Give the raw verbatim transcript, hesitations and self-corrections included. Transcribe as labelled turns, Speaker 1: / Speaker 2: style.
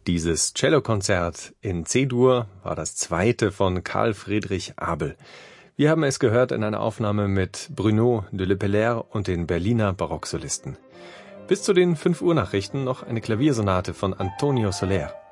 Speaker 1: Dieses Cellokonzert in C-Dur war das zweite von Carl Friedrich Abel. Wir haben es gehört in einer Aufnahme mit Bruno de Lepellère und den Berliner Barocksolisten. Bis zu den fünf Uhr Nachrichten noch eine Klaviersonate von Antonio Soler.